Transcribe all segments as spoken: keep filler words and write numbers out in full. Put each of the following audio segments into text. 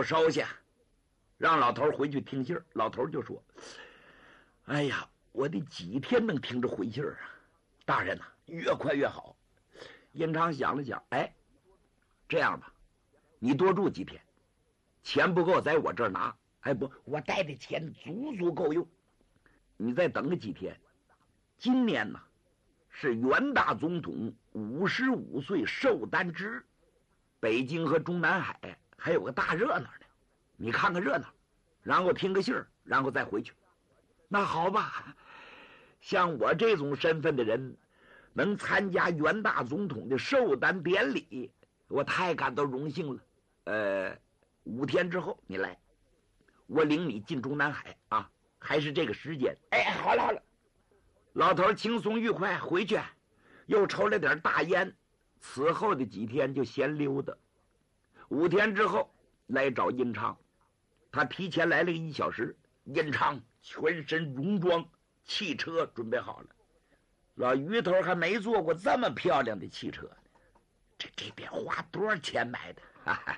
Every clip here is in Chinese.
有收下，让老头回去听信儿。老头就说：“哎呀，我得几天能听着回信儿啊？大人呐、啊，越快越好。”殷昌想了想，哎，这样吧，你多住几天，钱不够在我这儿拿。哎不，我带的钱足足够用。你再等个几天，今年呢是元大总统五十五岁寿诞之日，北京和中南海还有个大热闹呢，你看看热闹，然后听个信儿，然后再回去。那好吧，像我这种身份的人能参加元大总统的寿诞典礼，我太感到荣幸了。呃，五天之后你来，我领你进中南海啊，还是这个时间。哎，好了好了，老头轻松愉快回去，又抽了点大烟，此后的几天就闲溜达。五天之后来找殷昌，他提前来了一小时。殷昌全身戎装，汽车准备好了。老于头还没坐过这么漂亮的汽车呢，这这得花多少钱买的？哈哈，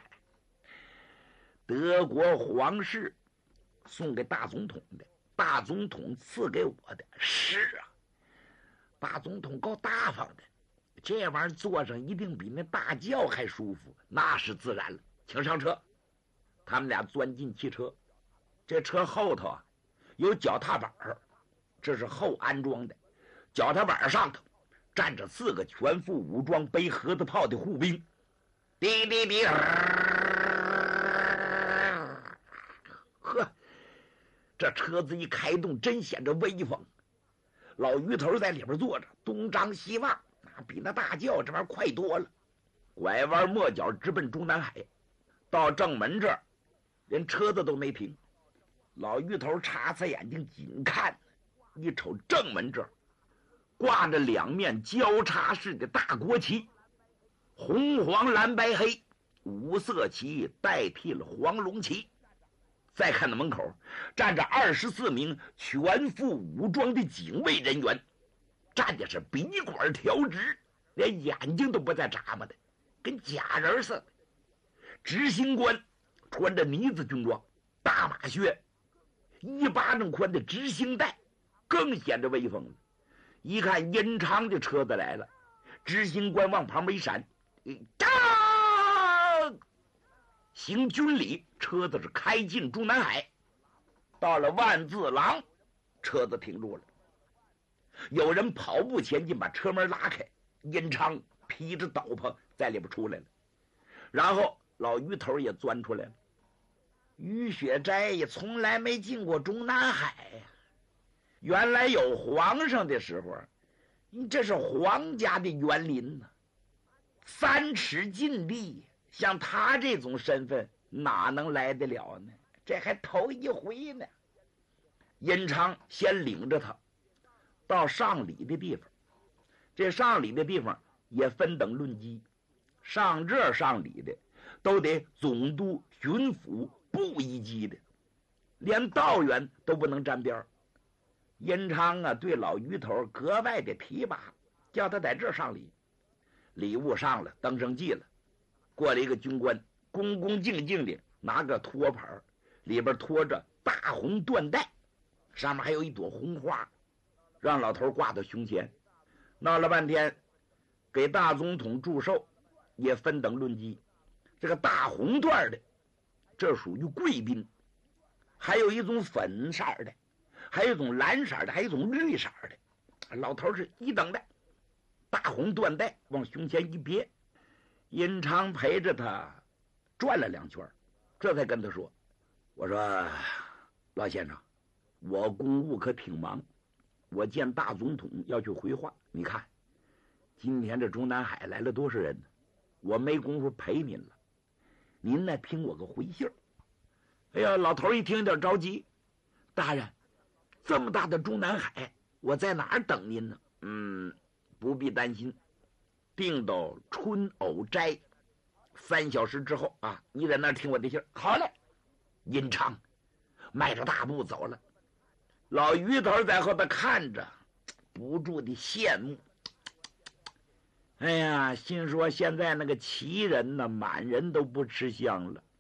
德国皇室送给大总统的，大总统赐给我的。是啊，大总统够大方的，这玩意儿坐上一定比那大轿还舒服，那是自然了。请上车。他们俩钻进汽车，这车后头啊有脚踏板，这是后安装的。脚踏板上头站着四个全副武装背盒子炮的护兵，滴滴滴，呵，这车子一开动，真显着威风。老于头在里边坐着，东张西望，比那大轿这玩意儿快多了。拐弯抹角直奔中南海，到正门这儿，连车子都没停。老于头擦擦眼睛，紧看，一瞅正门这儿挂着两面交叉式的大国旗，红黄蓝白黑五色旗代替了黄龙旗。再看那门口站着二十四名全副武装的警卫人员，站的是鼻管调直，连眼睛都不带眨巴的，跟假人似的。执行官穿着呢子军装，大马靴，一巴掌宽的执行带，更显着威风了。一看殷昌的车子来了，执行官往旁边一闪，当行军礼，车子是开进中南海。到了万字廊，车子停住了，有人跑步前进，把车门拉开，殷昌披着斗篷在里边出来了，然后老于头也钻出来了。于雪斋也从来没进过中南海呀、啊，原来有皇上的时候，这是皇家的园林呢、啊，三尺禁地，像他这种身份哪能来得了呢？这还头一回呢。殷昌先领着他到上礼的地方，这上礼的地方也分等论级，上这上礼的都得总督、巡抚、部一级的，连道员都不能沾边。殷昌啊，对老于头格外的提拔，叫他在这上礼。礼物上了，登上祭了，过来一个军官，恭恭敬敬的拿个托盘，里边托着大红缎带，上面还有一朵红花，让老头挂到胸前。闹了半天，给大总统祝寿，也分等论级。这个大红缎的，这属于贵宾，还有一种粉色的，还有一种蓝色的，还有一种绿色的。老头是一等的，大红缎带往胸前一别。殷昌陪着他转了两圈，这才跟他说：“我说老先生，我公务可挺忙，我见大总统要去回话。你看今天这中南海来了多少人呢？我没工夫陪您了，您呢听我个回信儿。”哎呀，老头一听有点着急，大人，这么大的中南海，我在哪儿等您呢？嗯，不必担心，定到春藕斋，三小时之后啊，你在那儿听我的信儿。好嘞。殷昌迈着大步走了，老于头在后头看着，不住的羡慕。哎呀，心说现在那个齐人呢，满人都不吃香了，